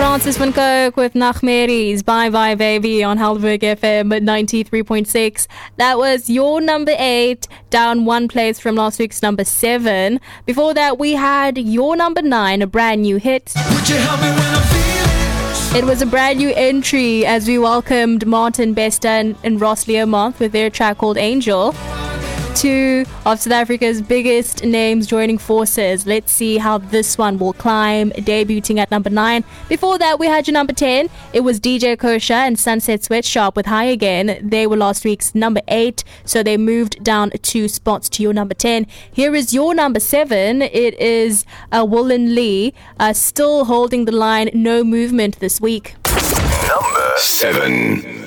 Francis van Kirk with Nachmeries, Bye Bye Baby on Helderberg FM at 93.6. That was your number 8, down one place from last week's number 7. Before that, we had your number 9, a brand new hit. Would you help me when I'm feeling? It was a brand new entry as we welcomed Martin Bester and Ross Learmonth with their track called Angel. Two of South Africa's biggest names joining forces. Let's see how this one will climb, debuting at number 9. Before that, we had your number 10. It was DJ Kosha and Sunset Sweatshop with High Again. They were last week's number 8, so they moved down 2 spots to your number 10. Here is your number 7. It is Woolen Lee, still holding the line, no movement this week. Number 7.